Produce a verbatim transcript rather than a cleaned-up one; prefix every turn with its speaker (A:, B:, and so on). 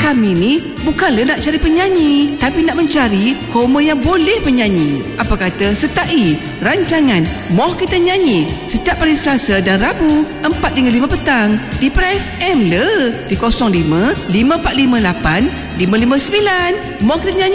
A: Kami ni bukanlah nak cari penyanyi, tapi nak mencari koma yang boleh penyanyi. Apa kata sertai rancangan Moh Kita Nyanyi setiap hari Selasa dan Rabu empat hingga lima petang di Pra F M le di kosong lima lima empat lima lapan lima lima sembilan. Moh Kita Nyanyi